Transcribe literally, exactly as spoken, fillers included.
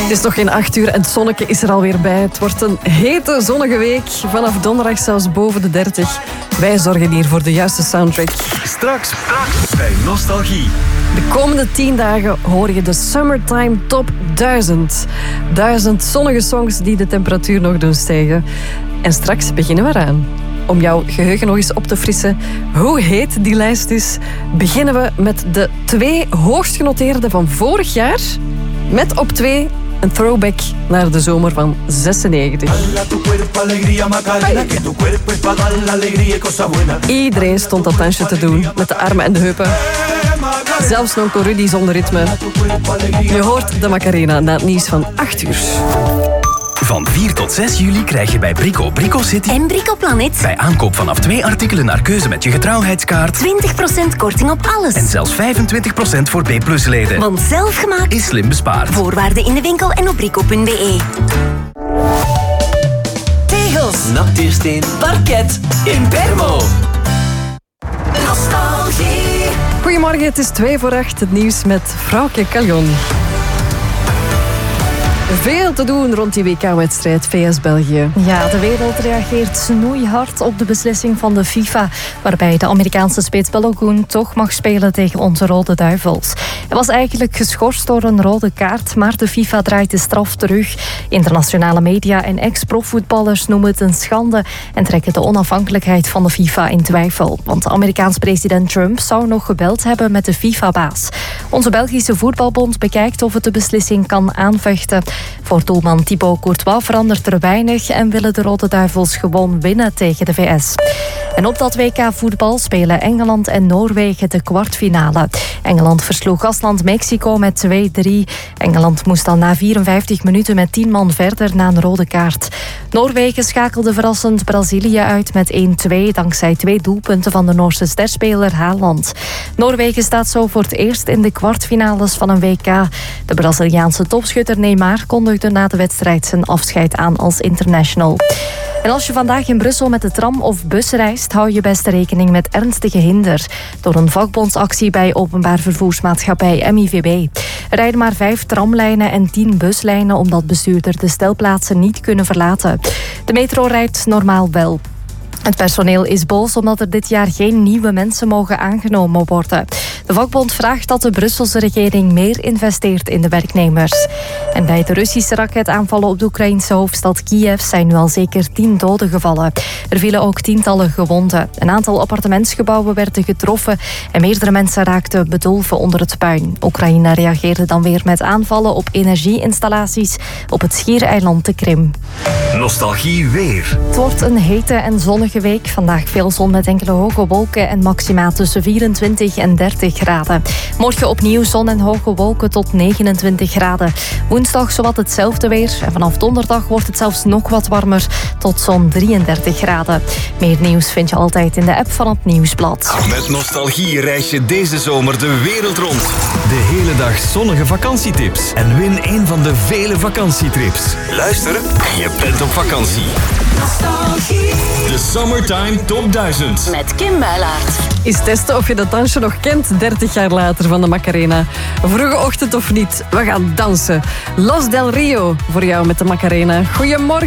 Het is nog geen acht uur en het zonnetje is er alweer bij. Het wordt een hete, zonnige week. Vanaf donderdag zelfs boven de dertig. Wij zorgen hier voor de juiste soundtrack. Straks bij Nostalgie. De komende tien dagen hoor je de Summertime Top duizend. Duizend zonnige songs die de temperatuur nog doen stijgen. En straks beginnen we eraan. Om jouw geheugen nog eens op te frissen hoe heet die lijst is, beginnen we met de twee hoogst genoteerde van vorig jaar. Met op twee een throwback naar de zomer van zesennegentig. Iedereen stond dat dansje te doen met de armen en de heupen. Zelfs Nonkel Rudy zonder ritme. Je hoort de Macarena na het nieuws van acht uur. Van vier tot zes juli krijg je bij Brico Brico City en Brico Planet bij aankoop vanaf twee artikelen naar keuze met je getrouwheidskaart twintig procent korting op alles. En zelfs vijfentwintig procent voor B plus leden. Want zelfgemaakt is slim bespaard. Voorwaarden in de winkel en op brico punt b e. Tegels, natiersteen, parket, Impermo. Nostalgie. Goedemorgen, het is twee voor acht. Het nieuws met Frauke Caljon. Veel te doen rond die W K-wedstrijd V S-België. Ja, de wereld reageert snoeihard op de beslissing van de FIFA, waarbij de Amerikaanse spits Balogun toch mag spelen tegen onze Rode Duivels. Hij was eigenlijk geschorst door een rode kaart, maar de FIFA draait de straf terug. Internationale media en ex-profvoetballers noemen het een schande en trekken de onafhankelijkheid van de FIFA in twijfel. Want de Amerikaans president Trump zou nog gebeld hebben met de FIFA-baas. Onze Belgische voetbalbond bekijkt of het de beslissing kan aanvechten. Voor doelman Thibaut Courtois verandert er weinig en willen de Rode Duivels gewoon winnen tegen de V S. En op dat W K voetbal spelen Engeland en Noorwegen de kwartfinale. Engeland versloeg gastland Mexico met twee drie. Engeland moest dan na vierenvijftig minuten met tien man verder na een rode kaart. Noorwegen schakelde verrassend Brazilië uit met één twee... dankzij twee doelpunten van de Noorse sterspeler Haaland. Noorwegen staat zo voor het eerst in de kwartfinales van een W K. De Braziliaanse topschutter Neymar kondigde na de wedstrijd zijn afscheid aan als international. En als je vandaag in Brussel met de tram of bus reist, hou je best rekening met ernstige hinder. Door een vakbondsactie bij openbaar vervoersmaatschappij M I V B. Er rijden maar vijf tramlijnen en tien buslijnen omdat bestuurders de stelplaatsen niet kunnen verlaten. De metro rijdt normaal wel. Het personeel is boos omdat er dit jaar geen nieuwe mensen mogen aangenomen worden. De vakbond vraagt dat de Brusselse regering meer investeert in de werknemers. En bij de Russische raketaanvallen op de Oekraïnse hoofdstad Kiev zijn nu al zeker tien doden gevallen. Er vielen ook tientallen gewonden. Een aantal appartementsgebouwen werden getroffen en meerdere mensen raakten bedolven onder het puin. Oekraïne reageerde dan weer met aanvallen op energieinstallaties op het schiereiland de Krim. Nostalgie weer. Het wordt een hete en zonnige week. Vandaag veel zon met enkele hoge wolken en maxima tussen vierentwintig en dertig graden. Morgen opnieuw zon en hoge wolken tot negenentwintig graden. Woensdag zowat hetzelfde weer. En vanaf donderdag wordt het zelfs nog wat warmer tot zo'n drieëndertig graden. Meer nieuws vind je altijd in de app van het Nieuwsblad. Met Nostalgie reis je deze zomer de wereld rond. De hele dag zonnige vakantietips. En win een van de vele vakantietrips. Luister en je bent op vakantie. Nostalgie. De Summertime Top duizend. Met Kim Builaert. Is testen of je dat dansje nog kent, dertig jaar later van de Macarena. Vroege ochtend of niet, we gaan dansen. Los del Rio voor jou met de Macarena. Goedemorgen.